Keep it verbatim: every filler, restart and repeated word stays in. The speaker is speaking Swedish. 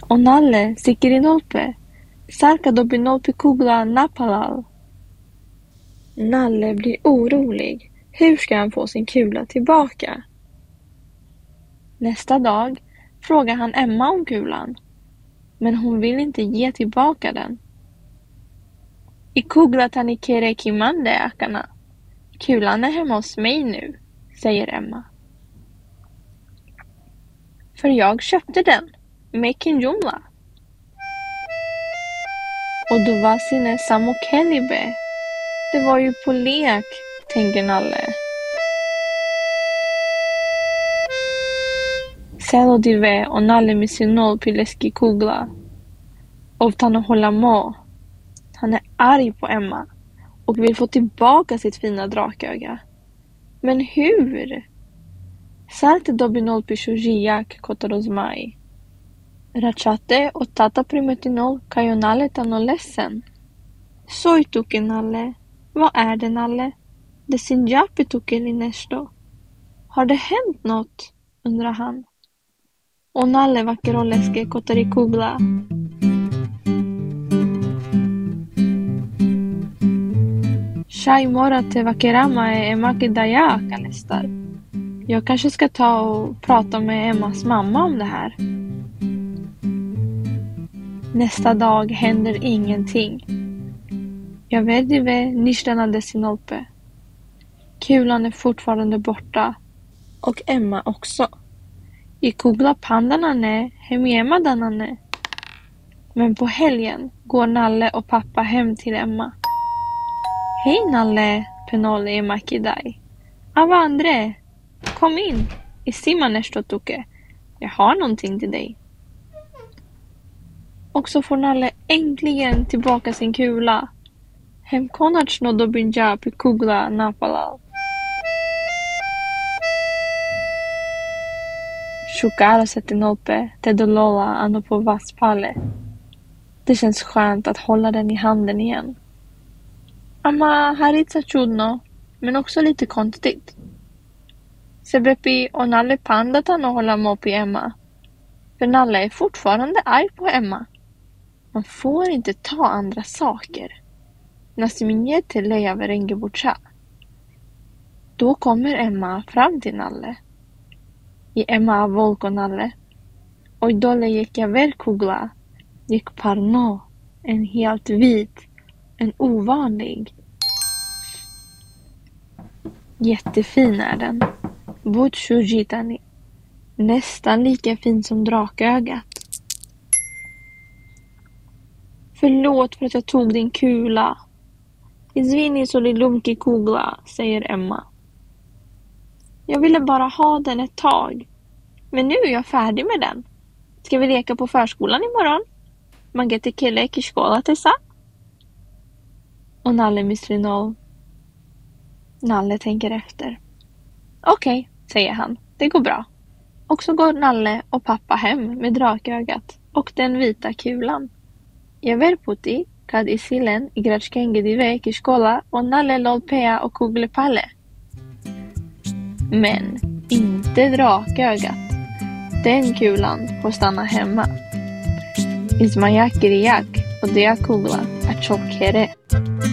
Och Nalle Sikirinolpe, Sarka Dobinolpe Kugla Napalal. Nalle blir orolig. Hur ska han få sin kula tillbaka? Nästa dag frågar han Emma om kulan. Men hon vill inte ge tillbaka den. I kugla tanikere kimande akana. Kulan är hemma hos mig nu, säger Emma. För jag köpte den med Kinjumla. Och då var sine samokelibe. Det var ju på lek, tänker Nalle. Selo dive och Nalle med sin noll pileski kugla. Och han hålla må. Han är arg på Emma och vill få tillbaka sitt fina draköga. Men hur? Salte dobinol pishujiak kotarozmai. Rachate och tata primetinol kajonale tanol ledsen. Soituke Nalle. Vad är det Nalle? Det sinjapi tuke linesto. Har det hänt något? Undrar han. Och Nalle vakeroleske kotarikugla. Shai morate vakerama är emakidaya kalestar. Jag kanske ska ta och prata med Emmas mamma om det här. Nästa dag händer ingenting. Jag vet inte nishtana desinolpe. Kulan är fortfarande borta. Och Emma också. I kugla pandanane hemiema danane. Men på helgen går Nalle och pappa hem till Emma. Hej Nalle, penole e makidai. Ava andre, kom in. I simanestotuke. Jag har någonting till dig. Och så får Nalle äntligen tillbaka sin kula. Hemkonarts no dobinja pi kugla napalal. Shukara setinolpe tedolola ano på vaspale. Det känns skönt att hålla den i handen igen. Amma haritsa chudno, men också lite konstigt. Sebepi och Nalle pandatan och hålla mopp i Emma. För Nalle är fortfarande arg på Emma. Man får inte ta andra saker. Nasiminjete leja verengebucha. Då kommer Emma fram till Nalle. I Emma volk och Nalle. Och då gick jag väl kugla. Gick parno. En helt vit. En ovanlig. Jättefin är den. Butchujitani. Nästan lika fin som drakögat. Förlåt för att jag tog din kula. Izvini så lumki kugla, säger Emma. Jag ville bara ha den ett tag. Men nu är jag färdig med den. Ska vi leka på förskolan imorgon? Man get till kille i skola tessa. Och Nalle misrinol. Nalle tänker efter. Okej, okay, säger han. Det går bra. Och så går Nalle och pappa hem med drakögat och den vita kulan. Jag verputi kad isilen igračkenge dive i skola och Nalle lolpea och kuglepalle. Men inte drakögat. Den kulan får stanna hemma. Ismajakiriak och det kugla är tjockare.